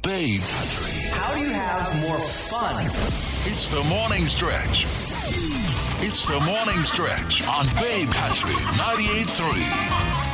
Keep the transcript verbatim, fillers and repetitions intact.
Babe Country. How do you have more fun? It's the morning stretch. It's the morning stretch on Babe Country ninety-eight point three.